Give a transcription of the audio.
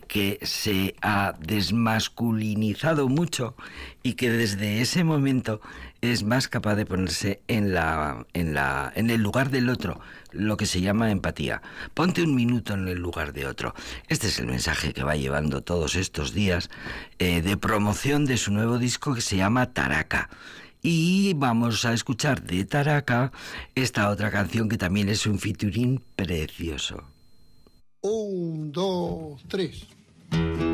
que se ha desmasculinizado mucho y que desde ese momento es más capaz de ponerse en el lugar del otro, lo que se llama empatía. Ponte un minuto en el lugar de otro. Este es el mensaje que va llevando todos estos días de promoción de su nuevo disco que se llama Taraka. Y vamos a escuchar de Taraka esta otra canción que también es un featuring precioso. 1, 2, 3.